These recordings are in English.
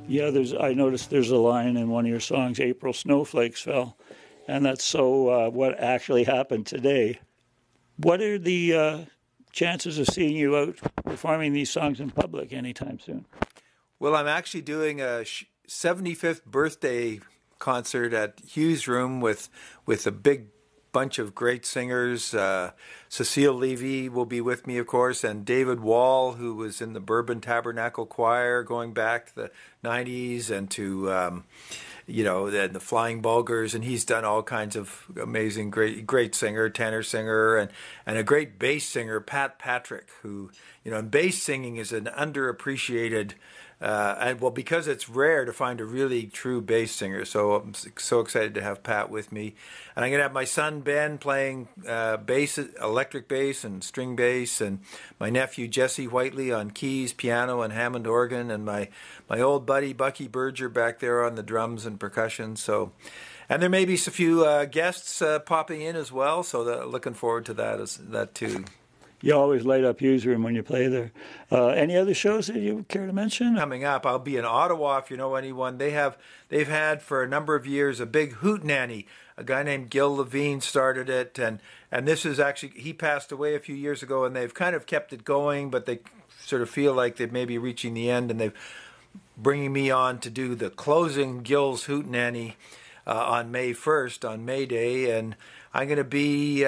Yeah, I noticed there's a line in one of your songs, April Snowflakes Fell, and that's what actually happened today. What are the chances of seeing you out performing these songs in public anytime soon? Well, I'm actually doing a 75th birthday concert at Hughes Room with a big bunch of great singers. Cecile Levy will be with me, of course, and David Wall, who was in the Bourbon Tabernacle Choir going back to the 90s and to the Flying Bulgars, and he's done all kinds of amazing, great singer, tenor singer, and a great bass singer, Pat Patrick, who, and bass singing is an underappreciated, because it's rare to find a really true bass singer, so I'm so excited to have Pat with me. And I'm going to have my son Ben playing bass, electric bass and string bass, and my nephew Jesse Whiteley on keys, piano, and Hammond organ, and my old buddy Bucky Berger back there on the drums and percussion. So, and there may be a few guests popping in as well, so looking forward to that too. You always light up Hughes Room when you play there. Any other shows that you care to mention? Coming up, I'll be in Ottawa if you know anyone. They've had for a number of years a big hootenanny. A guy named Gil Levine started it, and this is actually, he passed away a few years ago, and they've kind of kept it going, but they sort of feel like they may be reaching the end, and they've bringing me on to do the closing Gil's hootenanny on May 1st, on May Day, and I'm going to be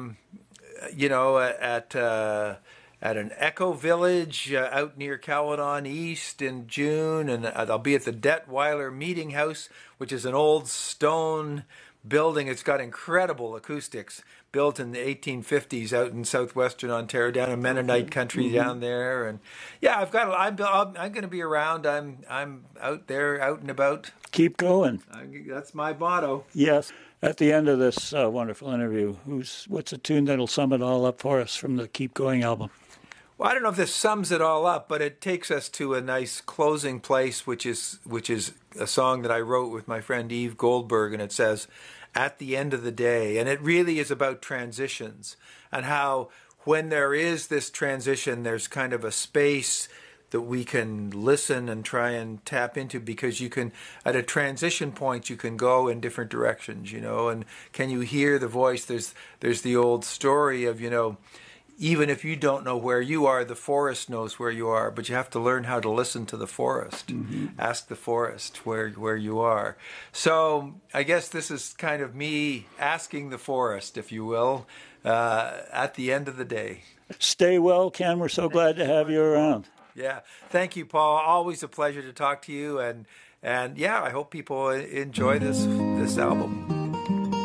at an Echo Village out near Caledon East in June, and I'll be at the Detweiler Meeting House, which is an old stone building. It's got incredible acoustics, built in the 1850s out in southwestern Ontario, down in Mennonite country down there. And yeah, I'm going to be around. I'm out there, out and about. Keep going. That's my motto. Yes. At the end of this wonderful interview, what's a tune that'll sum it all up for us from the Keep Going album? Well, I don't know if this sums it all up, but it takes us to a nice closing place, which is a song that I wrote with my friend Eve Goldberg, and it says, "At the end of the day," and it really is about transitions and how when there is this transition, there's kind of a space that we can listen and try and tap into, because you can, at a transition point, you can go in different directions, and can you hear the voice? There's the old story of, even if you don't know where you are, the forest knows where you are, but you have to learn how to listen to the forest. Mm-hmm. Ask the forest where you are. So I guess this is kind of me asking the forest, if you will, at the end of the day. Stay well, Ken. We're so glad to have you around. Yeah. Thank you, Paul. Always a pleasure to talk to you. And yeah, I hope people enjoy this album.